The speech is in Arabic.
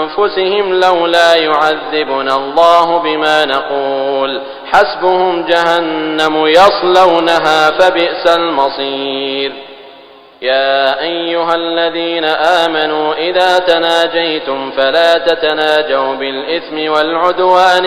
أنفسهم لولا يعذبنا الله بما نقول حسبهم جهنم يصلونها فبئس المصير. يا أيها الذين آمنوا إذا تناجيتم فلا تتناجوا بالإثم والعدوان